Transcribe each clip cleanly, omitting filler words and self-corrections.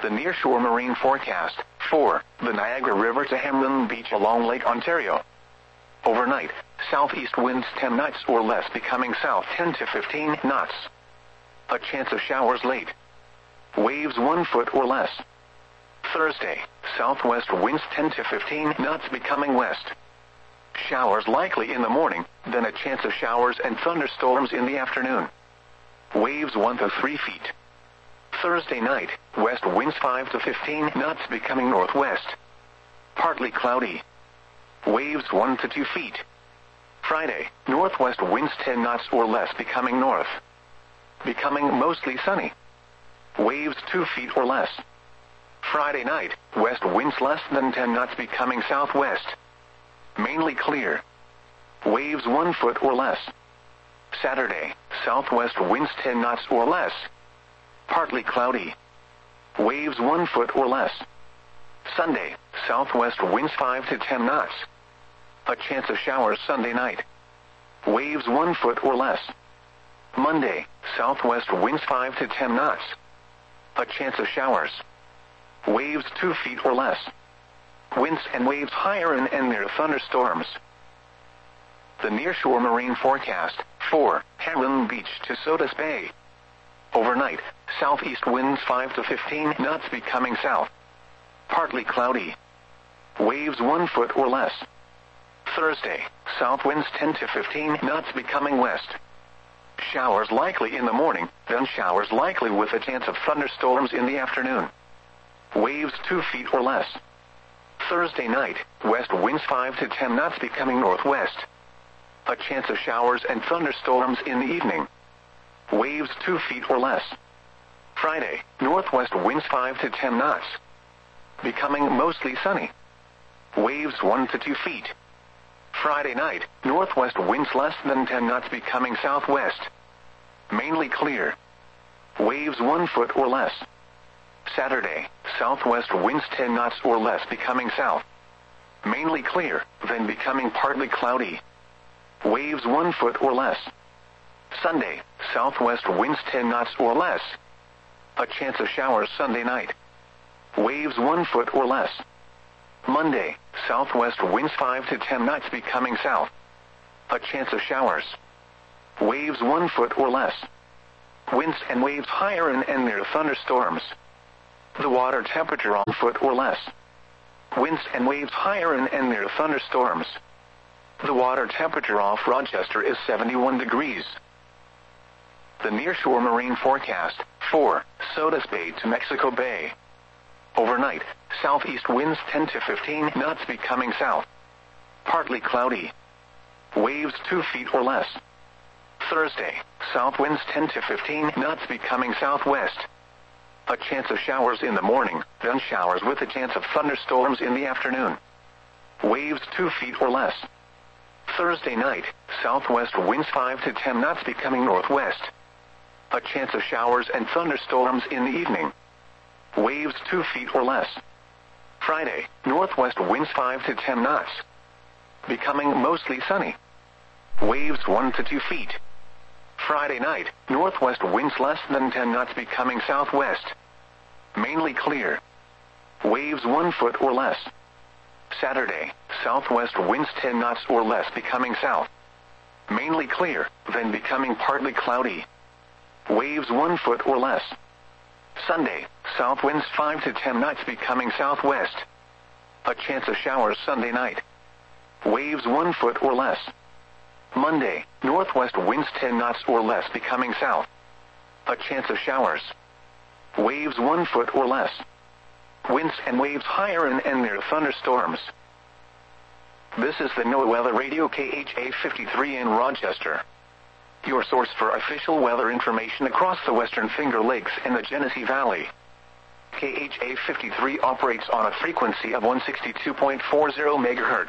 The nearshore marine forecast. 4. The Niagara River to Hamlin Beach along Lake Ontario. Overnight, southeast winds 10 knots or less becoming south 10 to 15 knots. A chance of showers late. Waves 1 foot or less. Thursday, southwest winds 10 to 15 knots becoming west. Showers likely in the morning, then a chance of showers and thunderstorms in the afternoon. Waves 1 to 3 feet. Thursday night, west winds 5 to 15 knots becoming northwest. Partly cloudy. Waves 1 to 2 feet. Friday, northwest winds 10 knots or less becoming north. Becoming mostly sunny. Waves 2 feet or less. Friday night, west winds less than 10 knots becoming southwest. Mainly clear. Waves 1 foot or less. Saturday, southwest winds 10 knots or less. Partly cloudy. Waves 1 foot or less. Sunday, southwest winds 5 to 10 knots. A chance of showers Sunday night. Waves 1 foot or less. Monday, southwest winds 5 to 10 knots. A chance of showers. Waves 2 feet or less. Winds and waves higher and near thunderstorms. The nearshore marine forecast. 4. Hamlin Beach to Sodus Bay. Overnight, southeast winds 5 to 15 knots becoming south. Partly cloudy. Waves 1 foot or less. Thursday, south winds 10 to 15 knots becoming west. Showers likely in the morning, then showers likely with a chance of thunderstorms in the afternoon. Waves 2 feet or less. Thursday night, west winds 5 to 10 knots becoming northwest. A chance of showers and thunderstorms in the evening. Waves 2 feet or less. Friday, northwest winds 5 to 10 knots. Becoming mostly sunny. Waves 1 to 2 feet. Friday night, northwest winds less than 10 knots becoming southwest. Mainly clear. Waves 1 foot or less. Saturday, southwest winds 10 knots or less becoming south. Mainly clear, then becoming partly cloudy. Waves 1 foot or less. Sunday, southwest winds 10 knots or less. A chance of showers Sunday night. Waves 1 foot or less. Monday, southwest winds 5 to 10 knots becoming south. A chance of showers. Waves 1 foot or less. Winds and waves higher and near thunderstorms. The water temperature on foot or less. Winds and waves higher and near thunderstorms. The water temperature off Rochester is 71 degrees. The nearshore marine forecast. 4. Sodus Bay to Mexico Bay. Overnight, southeast winds 10 to 15 knots becoming south. Partly cloudy. Waves 2 feet or less. Thursday, south winds 10 to 15 knots becoming southwest. A chance of showers in the morning, then showers with a chance of thunderstorms in the afternoon. Waves 2 feet or less. Thursday night, southwest winds 5 to 10 knots becoming northwest. A chance of showers and thunderstorms in the evening. Waves 2 feet or less. Friday, northwest winds 5 to 10 knots. Becoming mostly sunny. Waves 1 to 2 feet. Friday night, northwest winds less than 10 knots becoming southwest. Mainly clear. Waves 1 foot or less. Saturday, southwest winds 10 knots or less becoming south. Mainly clear, then becoming partly cloudy. Waves 1 foot or less. Sunday, south winds 5 to 10 knots becoming southwest. A chance of showers Sunday night. Waves 1 foot or less. Monday, northwest winds 10 knots or less becoming south. A chance of showers. Waves 1 foot or less. Winds and waves higher and near thunderstorms. This is the NOAA Weather Radio KHA 53 in Rochester. Your source for official weather information across the Western Finger Lakes and the Genesee Valley. KHA 53 operates on a frequency of 162.40 MHz.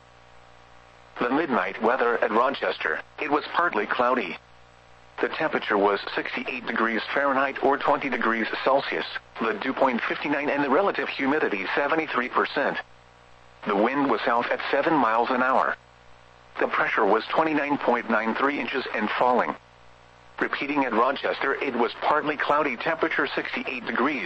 The midnight weather at Rochester, it was partly cloudy. The temperature was 68 degrees Fahrenheit or 20 degrees Celsius, the dew point 59 and the relative humidity 73%. The wind was south at 7 miles an hour. The pressure was 29.93 inches and falling. Repeating at Rochester, it was partly cloudy, temperature 68 degrees.